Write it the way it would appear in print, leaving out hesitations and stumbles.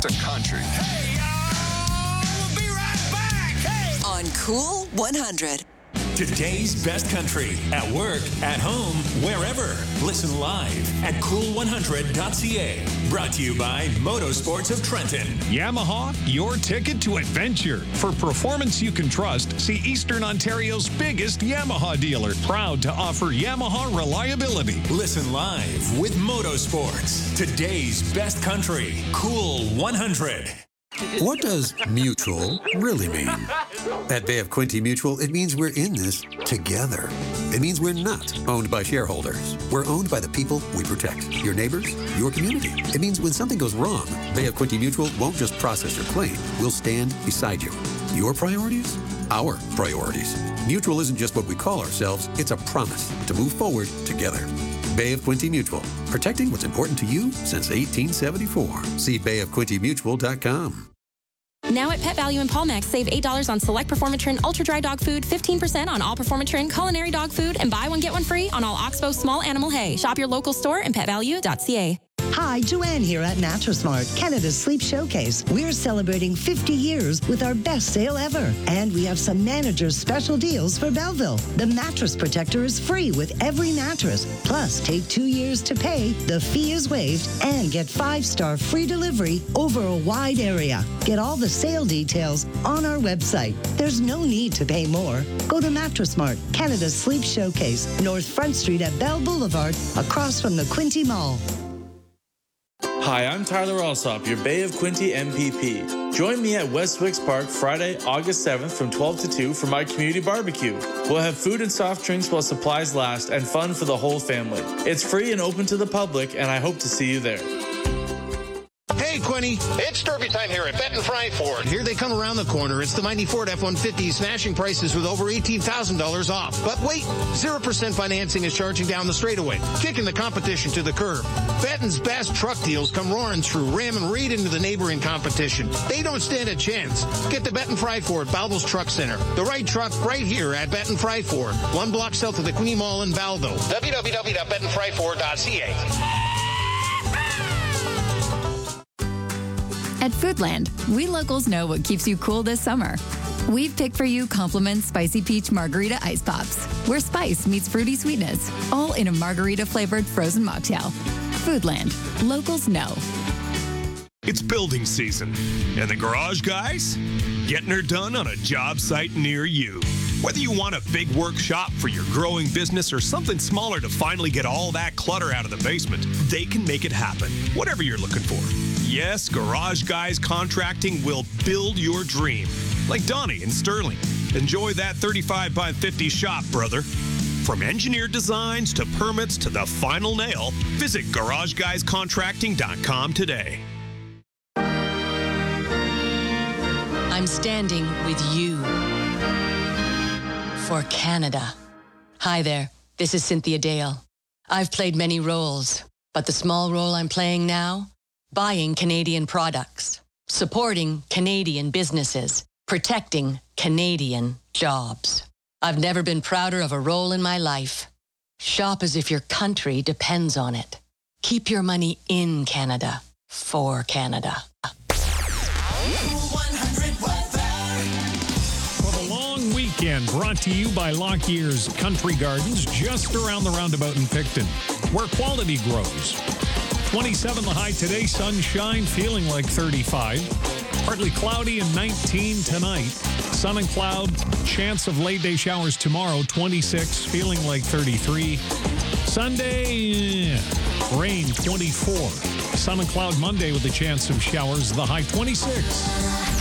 to country. Hey, y'all, we'll be right back. Hey! On Cool 100. Today's best country. At work, at home, wherever. Listen live at cool100.ca. Brought to you by Motorsports of Trenton. Yamaha, your ticket to adventure. For performance you can trust, see Eastern Ontario's biggest Yamaha dealer. Proud to offer Yamaha reliability. Listen live with Motorsports. Today's best country. Cool 100. What does mutual really mean? At Bay of Quinte Mutual, it means we're in this together. It means we're not owned by shareholders. We're owned by the people we protect. Your neighbors, your community. It means when something goes wrong, Bay of Quinte Mutual won't just process your claim. We'll stand beside you. Your priorities? Our priorities. Mutual isn't just what we call ourselves, it's a promise to move forward together. Bay of Quinte Mutual, protecting what's important to you since 1874. See bayofquintemutual.com. Now at Pet Value in Palmax, save $8 on select Performatrin Ultra Dry Dog Food, 15% on all Performatrin Culinary Dog Food, and buy one, get one free on all Oxbow Small Animal Hay. Shop your local store and petvalue.ca. Hi, Joanne here at Mattress Mart, Canada's Sleep Showcase. We're celebrating 50 years with our best sale ever. And we have some manager's special deals for Belleville. The Mattress Protector is free with every mattress. Plus, take 2 years to pay, the fee is waived, and get 5-star free delivery over a wide area. Get all the sale details on our website. There's no need to pay more. Go to Mattress Mart, Canada's Sleep Showcase, North Front Street at Bell Boulevard, across from the Quinte Mall. Hi, I'm Tyler Alsop, your Bay of Quinte MPP. Join me at Westwicks Park Friday, August 7th from 12 to 2 for my community barbecue. We'll have food and soft drinks while supplies last and fun for the whole family. It's free and open to the public, and I hope to see you there. Hey, Quinny. It's derby time here at Benton Fry Ford. Here they come around the corner. It's the mighty Ford F-150 smashing prices with over $18,000 off. But wait, 0% financing is charging down the straightaway, kicking the competition to the curb. Benton's best truck deals come roaring through, ramming right into the neighboring competition. They don't stand a chance. Get to Benton Fry Ford, Baldo's Truck Center. The right truck right here at Benton Fry Ford. 1 block south of the Queenie Mall in Baldo. www.bentonfryford.ca. At Foodland, we locals know what keeps you cool this summer. We've picked for you Compliment Spicy Peach Margarita Ice Pops, where spice meets fruity sweetness, all in a margarita-flavored frozen mocktail. Foodland. Locals know. It's building season, and the garage guys? Getting her done on a job site near you. Whether you want a big workshop for your growing business or something smaller to finally get all that clutter out of the basement, they can make it happen, whatever you're looking for. Yes, Garage Guys Contracting will build your dream. Like Donnie in Sterling. Enjoy that 35 by 50 shop, brother. From engineered designs to permits to the final nail, visit GarageGuysContracting.com today. I'm standing with you for Canada. Hi there, this is Cynthia Dale. I've played many roles, but the small role I'm playing now, buying Canadian products, supporting Canadian businesses, protecting Canadian jobs. I've never been prouder of a role in my life. Shop as if your country depends on it. Keep your money in Canada, for Canada. For the long weekend, brought to you by Lockyer's Country Gardens, just around the roundabout in Picton, where quality grows. 27 the high today, sunshine, feeling like 35. Partly cloudy and 19 tonight. Sun and cloud, chance of late day showers tomorrow, 26, feeling like 33. Sunday, rain, 24. Sun and cloud Monday with a chance of showers, the high 26.